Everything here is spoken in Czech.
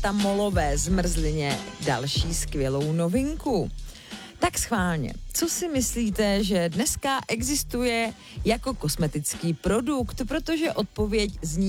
paracetamolové zmrzlině další skvělou novinku. Tak schválně, co si myslíte, že dneska existuje jako kosmetický produkt, protože odpověď zní